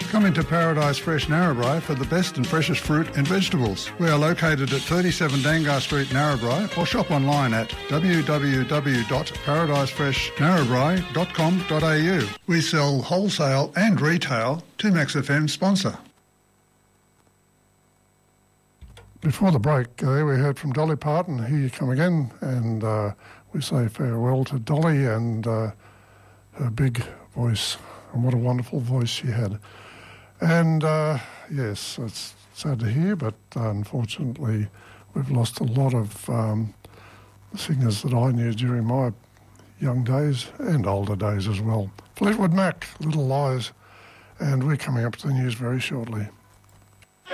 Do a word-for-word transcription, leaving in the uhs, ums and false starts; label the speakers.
Speaker 1: Come into Paradise Fresh Narrabri for the best and freshest fruit and vegetables. We are located at thirty-seven Dangar Street, Narrabri, or shop online at w w w dot paradise fresh narrabri dot com dot a u. We sell wholesale and retail to Max F M sponsor.
Speaker 2: Before the break, uh, we heard from Dolly Parton, Here You Come Again, and uh, we say farewell to Dolly and uh, her big voice, and what a wonderful voice she had. And uh, yes, it's sad to hear, but uh, unfortunately we've lost a lot of um, singers that I knew during my young days and older days as well. Fleetwood Mac, Little Lies, and we're coming up to the news very shortly.